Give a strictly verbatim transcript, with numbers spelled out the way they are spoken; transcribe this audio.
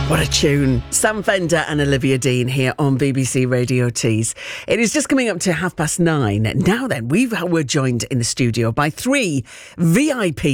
What a tune. Sam Fender and Olivia Dean here on B B C Radio Tees. It is just coming up to half past nine. Now then, we've, we're joined in the studio by three V I P